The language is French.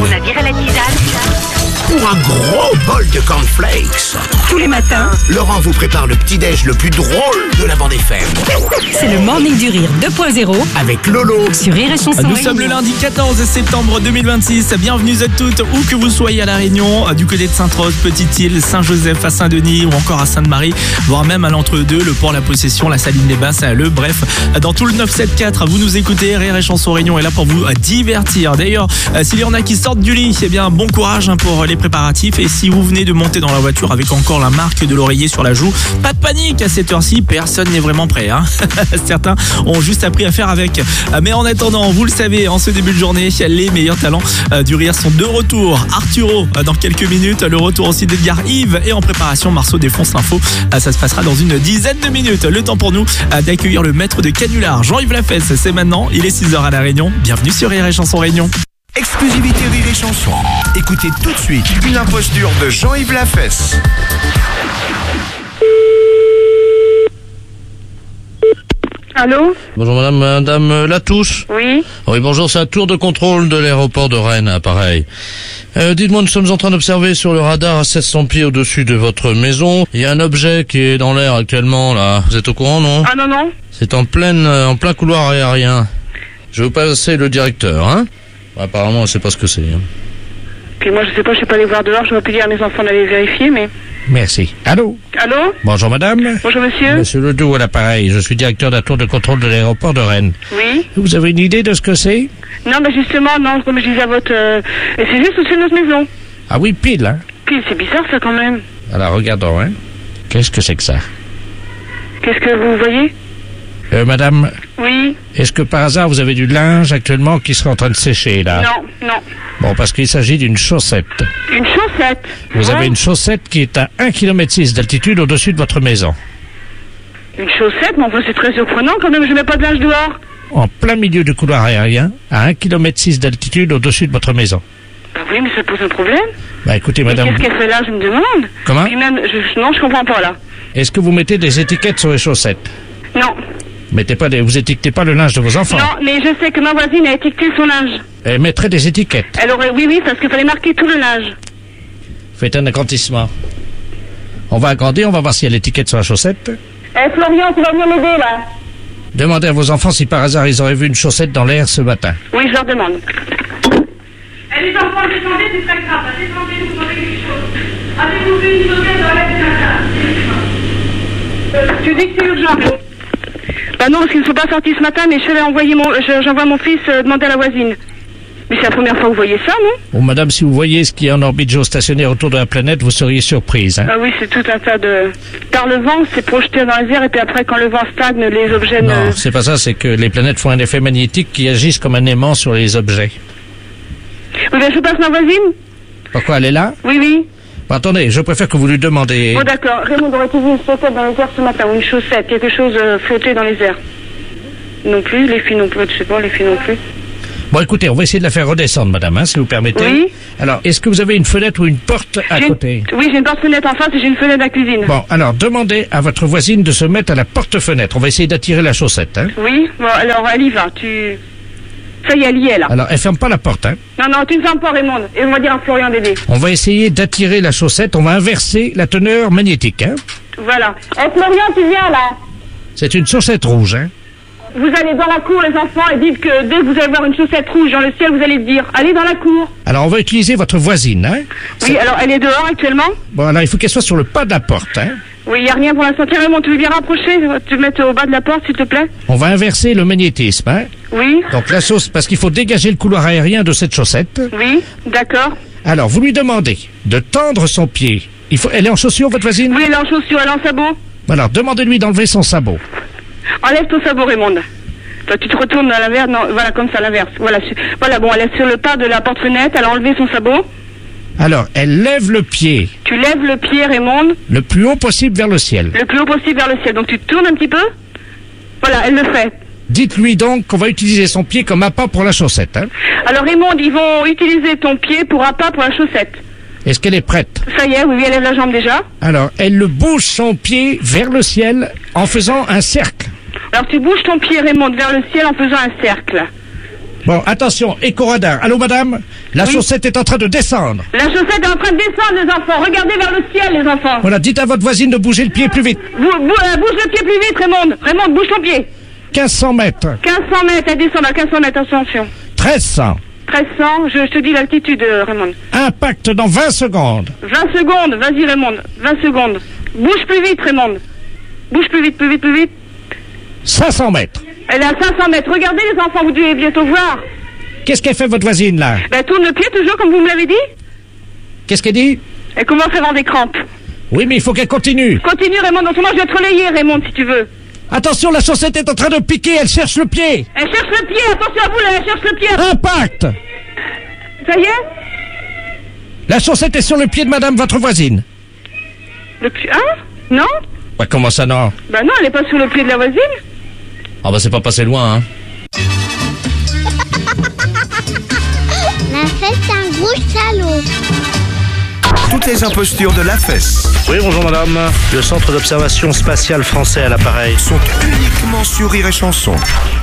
On a viré la tisane. Pour un gros bol de cornflakes. Tous les matins, Laurent vous prépare le petit-déj le plus drôle de la bande FM. c'est le Morning du Rire 2.0 Avec Lolo. sur Rire et Chanson. Nous sommes le lundi 14 septembre 2026. Bienvenue à toutes, où que vous soyez à La Réunion, du côté de Sainte-Rose, Petite-Île, Saint-Joseph, à Saint-Denis ou encore à Sainte-Marie, voire même à l'entre-deux, le Port La Possession, la Saline des Basses, le bref, dans tout le 974, vous nous écoutez. Rire et Chanson Réunion est là pour vous divertir. D'ailleurs, s'il y en a qui sortent du lit, eh bien bon courage pour les préparatifs. Et si vous venez de monter dans la voiture avec encore la marque de l'oreiller sur la joue, pas de panique, à cette heure-ci, personne n'est vraiment prêt. Certains ont juste appris à faire avec. Mais en attendant, vous le savez, en ce début de journée, les meilleurs talents du rire sont de retour. Arturo dans quelques minutes, le retour aussi d'Edgar Yves, et en préparation, Marceau défonce l'info. Ça se passera dans une dizaine de minutes. Le temps pour nous d'accueillir le maître de canular, Jean-Yves Lafesse. C'est maintenant, il est 6h à La Réunion. Bienvenue sur Rire et Chanson Réunion. Exclusivité Rire et Chanson. Écoutez tout de suite une imposture de Jean-Yves Lafesse. Allô? Bonjour madame Latouche. Oui? Oui, bonjour, c'est un tour de contrôle de l'aéroport de Rennes, appareil. Dites-moi, nous sommes en train d'observer sur le radar à 700 pieds au-dessus de votre maison. Il y a un objet qui est dans l'air actuellement, là. Vous êtes au courant, non? Ah non? C'est en plein couloir aérien. Je vais vous passer le directeur, hein? Apparemment, elle sait pas ce que c'est. Puis moi je sais pas, je suis pas allé voir dehors, j'aurais pu dire à mes enfants d'aller vérifier, mais... Merci. Allô? Allô? Bonjour madame. Bonjour monsieur? Monsieur Ledoux à l'appareil, je suis directeur d'un tour de contrôle de l'aéroport de Rennes. Oui? Vous avez une idée de ce que c'est? Non, mais justement, non, comme je disais à votre... Et c'est juste au-dessus de notre maison. Ah oui, pile, hein? Puis c'est bizarre ça quand même. Alors regardons, hein? Qu'est-ce que c'est que ça? Qu'est-ce que vous voyez? Madame, Oui? est-ce que par hasard vous avez du linge actuellement qui serait en train de sécher, là? Non. Bon, parce qu'il s'agit d'une chaussette. Une chaussette? Vous Ouais. avez une chaussette qui est à 1,6 km d'altitude au-dessus de votre maison. Une chaussette? Mais enfin c'est très surprenant quand même, je mets pas de linge dehors. En plein milieu du couloir aérien, à 1,6 km d'altitude au-dessus de votre maison. Bah oui, mais ça pose un problème. Bah écoutez, Mais madame, qu'est-ce qu'elle fait là, je me demande? Comment? Puis même, non, je comprends pas là. est-ce que vous mettez des étiquettes sur les chaussettes? Non. Vous étiquetez pas le linge de vos enfants? Non, mais je sais que ma voisine a étiqueté son linge. Elle mettrait des étiquettes. Elle aurait, oui, parce qu'il fallait marquer tout le linge. Faites un agrandissement. On va agrandir, on va voir s'il y a l'étiquette sur la chaussette. Florian, tu vas venir m'aider là? Demandez à vos enfants si par hasard ils auraient vu une chaussette dans l'air ce matin. Oui, je leur demande. Les enfants, descendez, c'est très grave. Descendez, vous demandez quelque chose. Avez-vous vu une chaussette dans l'air ce matin? Tu dis que c'est urgent. Bah non, parce qu'ils ne sont pas sortis ce matin, mais j'envoie mon fils demander à la voisine. Mais c'est la première fois que vous voyez ça, non? Bon, madame, si vous voyez ce qui est en orbite géostationnaire autour de la planète, vous seriez surprise, hein? Ah oui, c'est tout un tas de... Par le vent, c'est projeté dans les airs, et puis après, quand le vent stagne, les objets Non, c'est pas ça, c'est que les planètes font un effet magnétique qui agissent comme un aimant sur les objets. Oui, ben je passe ma voisine? Pourquoi elle est là? Oui. Bon, attendez, je préfère que vous lui demandiez. Bon, d'accord. Raymond aurait vu une chaussette dans les airs ce matin, ou une chaussette, quelque chose flotté dans les airs. Non plus, les filles non plus, je sais pas, les filles non plus. Bon, écoutez, on va essayer de la faire redescendre, madame, hein, si vous permettez. Oui. Alors, est-ce que vous avez une fenêtre ou une porte à côté? Oui, j'ai une porte-fenêtre en face et j'ai une fenêtre à la cuisine. Bon, alors, demandez à votre voisine de se mettre à la porte-fenêtre. On va essayer d'attirer la chaussette, hein. Oui, bon, alors elle y va, Ça y est, elle y est, là. Alors, elle ferme pas la porte, hein. Non, tu ne fermes pas, Raymond. Et on va dire à Florian d'aider. On va essayer d'attirer la chaussette, on va inverser la teneur magnétique, hein. Voilà. Florian, tu viens, là. C'est une chaussette rouge, hein. Vous allez dans la cour, les enfants, et dites que dès que vous allez voir une chaussette rouge dans le ciel, vous allez dire, allez dans la cour. Alors, on va utiliser votre voisine, hein. Oui, alors elle est dehors actuellement? Bon, alors, il faut qu'elle soit sur le pas de la porte, hein. Oui, il n'y a rien pour l'instant. Tiens, Raymond, tu veux bien rapprocher? Tu veux mettre au bas de la porte, s'il te plaît? On va inverser le magnétisme, hein. Oui, Donc, la sauce, parce qu'il faut dégager le couloir aérien de cette chaussette. oui, d'accord. Alors, vous lui demandez de tendre son pied. Elle est en chaussures, votre voisine? Oui, elle est en chaussures, elle est en sabot. Alors, demandez-lui d'enlever son sabot. Enlève ton sabot, Raymond. Toi, tu te retournes à l'inverse, non, voilà, comme ça, à l'inverse. Voilà, bon, elle est sur le pas de la porte-fenêtre, elle a enlevé son sabot. Alors, elle lève le pied Tu lèves le pied, Raymond, le plus haut possible vers le ciel. le plus haut possible vers le ciel. Donc tu te tournes un petit peu. Voilà, elle le fait. Dites-lui donc qu'on va utiliser son pied comme appât pour la chaussette, hein. Alors Raymond, ils vont utiliser ton pied pour appât pour la chaussette. Est-ce qu'elle est prête? Ça y est, oui, elle lève la jambe déjà. Alors, elle le bouge son pied vers le ciel en faisant un cercle. Alors tu bouges ton pied, Raymond, vers le ciel en faisant un cercle. Bon, attention, éco-radar. Allô, madame? La chaussette est en train de descendre. La chaussette est en train de descendre, les enfants. Regardez vers le ciel, les enfants. Voilà, dites à votre voisine de bouger le pied plus vite. Bouge le pied plus vite, Raymond. Raymond, bouge ton pied. 1500 mètres. 1500 mètres, elle descend à 1500 mètres, attention. 1300. 1300, je te dis l'altitude, Raymond. Impact dans 20 secondes. 20 secondes, vas-y, Raymond. 20 secondes. Bouge plus vite, Raymond. Bouge plus vite, plus vite, plus vite. 500 mètres. Elle est à 500 mètres. Regardez, les enfants, vous devez bientôt voir. Qu'est-ce qu'elle fait, votre voisine, là? Ben, tourne le pied toujours, comme vous me l'avez dit. Qu'est-ce qu'elle dit? Elle commence à avoir des crampes. Oui, mais il faut qu'elle continue. Continue, Raymond. Autrement, je vais te relayer, Raymond, si tu veux. Attention, la chaussette est en train de piquer, elle cherche le pied. Elle cherche le pied. Attention à vous, là, elle cherche le pied. Impact. Ça y est? La chaussette est sur le pied de madame, votre voisine. Le pied... Hein? Non? Ouais, comment ça, non? Ben non, elle est pas sur le pied de la voisine. Ah bah c'est pas passé loin, hein. La fête, c'est un gros salaud. Toutes les impostures de la fesse Oui, bonjour madame. Le centre d'observation spatiale français à l'appareil. sont uniquement sur Rire et Chanson.